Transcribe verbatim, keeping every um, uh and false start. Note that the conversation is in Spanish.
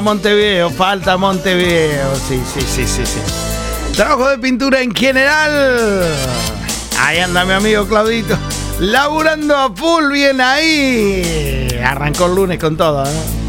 Montevideo, falta Montevideo. Sí, sí, sí, sí, sí. Trabajo de pintura en general. Ahí anda mi amigo Claudito, laburando a full, bien ahí. Arrancó el lunes con todo, ¿eh?